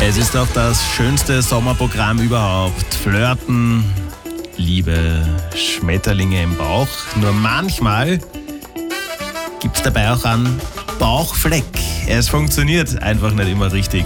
Es ist doch das schönste Sommerprogramm überhaupt. Flirten, Liebe, Schmetterlinge im Bauch. Nur manchmal gibt es dabei auch einen Bauchfleck. Es funktioniert einfach nicht immer richtig.